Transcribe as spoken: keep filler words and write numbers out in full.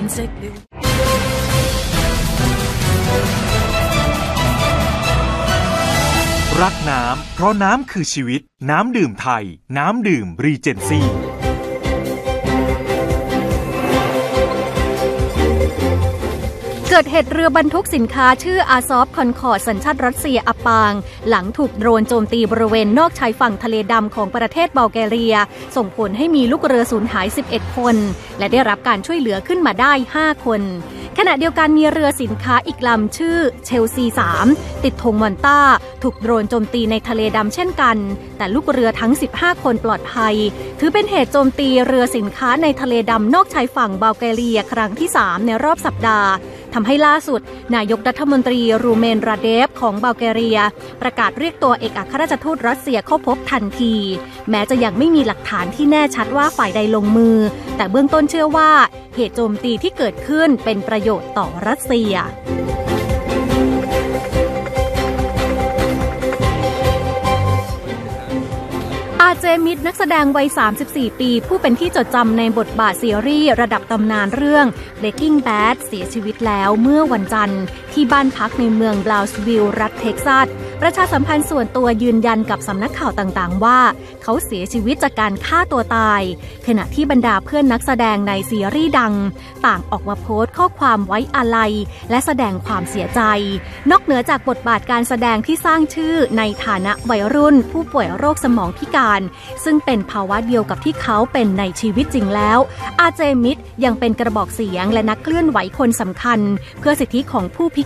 รักน้ำเพราะน้ำคือชีวิตน้ำดื่มไทยน้ำดื่มรีเจนซี่เกิดเหตุเรือบรรทุกสินค้าชื่ออาซอฟคอนคอร์ดสัญชาติรัสเซียอับปางหลังถูกโดรนโจมตีบริเวณนอกชายฝั่งทะเลดำของประเทศบัลแกเรียส่งผลให้มีลูกเรือสูญหายสิบเอ็ดคนและได้รับการช่วยเหลือขึ้นมาได้ห้าคนขณะเดียวกันมีเรือสินค้าอีกลำชื่อเชลซีสามติดธงมอนตาถูกโดรนโจมตีในทะเลดำเช่นกันแต่ลูกเรือทั้งสิบห้าคนปลอดภัยถือเป็นเหตุโจมตีเรือสินค้าในทะเลดำนอกชายฝั่งบัลแกเรียครั้งที่สามในรอบสัปดาห์ทำให้ล่าสุดนายกรัฐมนตรีรูเมนราเดฟของบัลแกเรียประกาศเรียกตัวเอกอัครราชทูตรัสเซียเข้าพบทันทีแม้จะยังไม่มีหลักฐานที่แน่ชัดว่าฝ่ายใดลงมือแต่เบื้องต้นเชื่อว่าเหตุโจมตีที่เกิดขึ้นเป็นประโยชน์ต่อรัสเซียอาเจมิดนักแสดงวัยสามสิบสี่ปีผู้เป็นที่จดจำในบทบาทซีรีส์ระดับตำนานเรื่อง Breaking Bad เสียชีวิตแล้วเมื่อวันจันทร์ที่บ้านพักในเมืองบราวน์วิลล์รัฐเท็กซัสประชาสัมพันธ์ส่วนตัวยืนยันกับสำนักข่าวต่างๆว่าเขาเสียชีวิตจากการฆ่าตัวตายขณะที่บรรดาเพื่อนนักแสดงในซีรีส์ดังต่างออกมาโพสต์ข้อความไว้อาลัยและแสดงความเสียใจนอกเหนือจากบทบาทการแสดงที่สร้างชื่อในฐานะวัยรุ่นผู้ป่วยโรคสมองพิการซึ่งเป็นภาวะเดียวกับที่เขาเป็นในชีวิตจริงแล้วอาเจมิดยังเป็นกระบอกเสียงและนักเคลื่อนไหวคนสำคัญเพื่อสิทธิของผู้พิ